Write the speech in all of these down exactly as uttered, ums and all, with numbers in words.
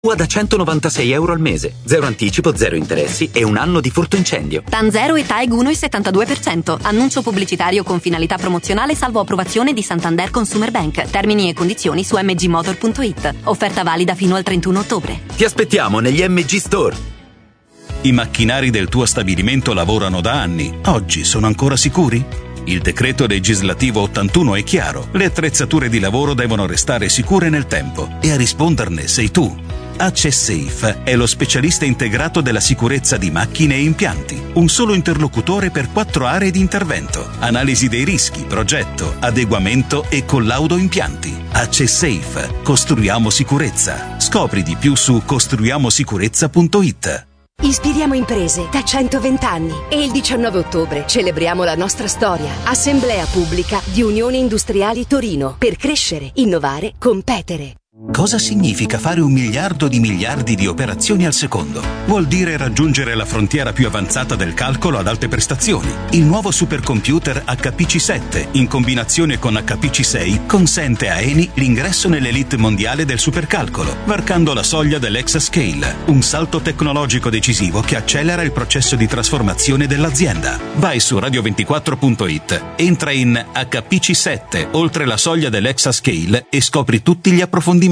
da centonovantasei euro al mese, zero anticipo, zero interessi e un anno di furto incendio. Tanzero e TAEG uno virgola settantadue per cento. Annuncio pubblicitario con finalità promozionale salvo approvazione di Santander Consumer Bank. Termini e condizioni su m g motor punto i t. Offerta valida fino al trentuno ottobre. Ti aspettiamo negli M G Store. I macchinari del tuo stabilimento lavorano da anni. Oggi sono ancora sicuri? Il decreto legislativo ottantuno è chiaro. Le attrezzature di lavoro devono restare sicure nel tempo e a risponderne sei tu. AccessSafe è lo specialista integrato della sicurezza di macchine e impianti. Un solo interlocutore per quattro aree di intervento. Analisi dei rischi, progetto, adeguamento e collaudo impianti. AccessSafe. Costruiamo sicurezza. Scopri di più su costruiamo sicurezza punto i t. Ispiriamo imprese da centoventi anni e il diciannove ottobre celebriamo la nostra storia. Assemblea pubblica di Unione Industriali Torino per crescere, innovare, competere. Cosa significa fare un miliardo di miliardi di operazioni al secondo? Vuol dire raggiungere la frontiera più avanzata del calcolo ad alte prestazioni. Il nuovo supercomputer H P C sette, in combinazione con H P C sei, consente a Eni l'ingresso nell'elite mondiale del supercalcolo, varcando la soglia dell'Exascale, un salto tecnologico decisivo che accelera il processo di trasformazione dell'azienda. Vai su radio ventiquattro punto i t, entra in H P C sette, oltre la soglia dell'Exascale e scopri tutti gli approfondimenti.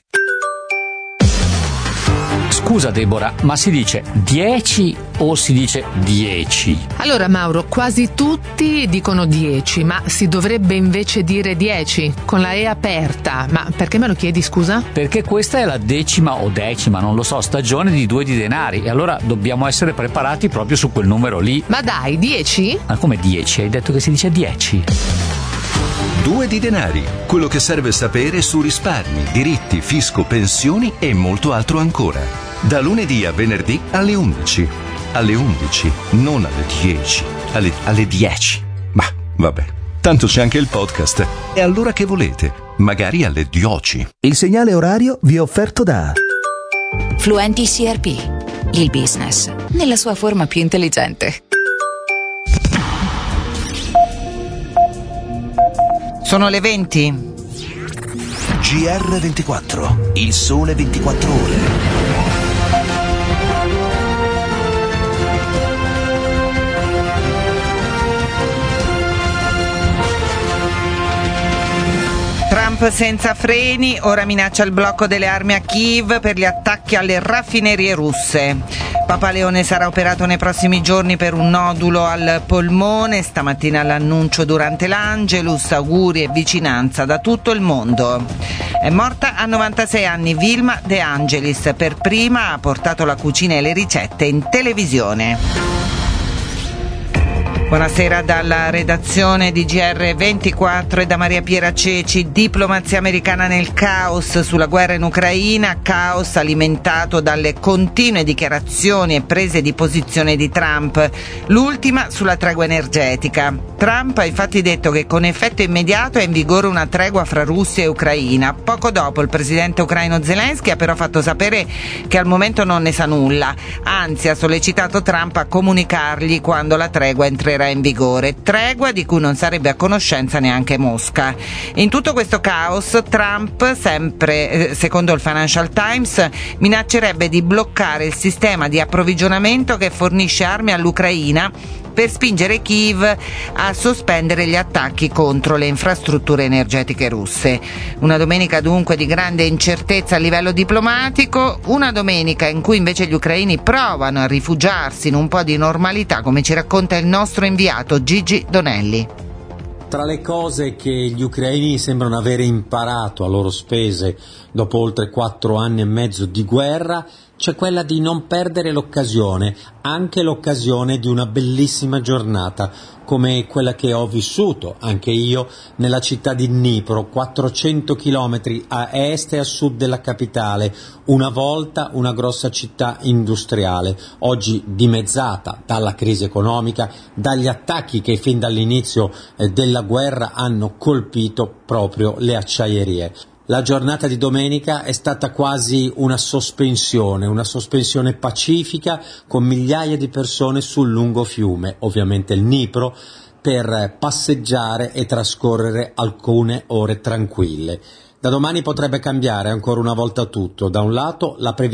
Scusa Deborah, ma si dice dieci o si dice dieci? Allora Mauro, quasi tutti dicono dieci, ma si dovrebbe invece dire dieci, con la E aperta. Ma perché me lo chiedi, scusa? Perché questa è la decima o decima, non lo so, stagione di Due di Denari, e allora dobbiamo essere preparati proprio su quel numero lì. Ma dai, dieci? Ma come dieci? Hai detto che si dice dieci? Due di Denari, quello che serve sapere su risparmi, diritti, fisco, pensioni e molto altro ancora. Da lunedì a venerdì alle undici. Alle undici, non alle dieci. Alle, alle dieci. Ma vabbè, tanto c'è anche il podcast. E allora che volete? Magari alle dieci. Il segnale orario vi è offerto da Fluenti C R P, il business nella sua forma più intelligente. Sono le venti. G R ventiquattro, il sole ventiquattro ore. Trump senza freni, ora minaccia il blocco delle armi a Kiev per gli attacchi alle raffinerie russe. Papa Leone sarà operato nei prossimi giorni per un nodulo al polmone, stamattina l'annuncio durante l'Angelus, auguri e vicinanza da tutto il mondo. È morta a novantasei anni Vilma De Angelis, per prima ha portato la cucina e le ricette in televisione. Buonasera dalla redazione di G R ventiquattro e da Maria Piera Ceci. Diplomazia americana nel caos sulla guerra in Ucraina, caos alimentato dalle continue dichiarazioni e prese di posizione di Trump, l'ultima sulla tregua energetica. Trump ha infatti detto che con effetto immediato è in vigore una tregua fra Russia e Ucraina. Poco dopo il presidente ucraino Zelensky ha però fatto sapere che al momento non ne sa nulla, anzi ha sollecitato Trump a comunicargli quando la tregua entrerà in vigore, tregua di cui non sarebbe a conoscenza neanche Mosca. In tutto questo caos Trump, sempre secondo il Financial Times, minaccerebbe di bloccare il sistema di approvvigionamento che fornisce armi all'Ucraina per spingere Kiev a sospendere gli attacchi contro le infrastrutture energetiche russe. Una domenica dunque di grande incertezza a livello diplomatico, una domenica in cui invece gli ucraini provano a rifugiarsi in un po' di normalità, come ci racconta il nostro inviato Gigi Donelli. Tra le cose che gli ucraini sembrano avere imparato a loro spese dopo oltre quattro anni e mezzo di guerra c'è quella di non perdere l'occasione, anche l'occasione di una bellissima giornata come quella che ho vissuto anche io nella città di Dnipro, quattrocento chilometri a est e a sud della capitale, una volta una grossa città industriale, oggi dimezzata dalla crisi economica, dagli attacchi che fin dall'inizio della guerra hanno colpito proprio le acciaierie. La giornata di domenica è stata quasi una sospensione, una sospensione pacifica con migliaia di persone sul lungo fiume, ovviamente il Dnipro, per passeggiare e trascorrere alcune ore tranquille. Da domani potrebbe cambiare ancora una volta tutto. Da un lato la previsione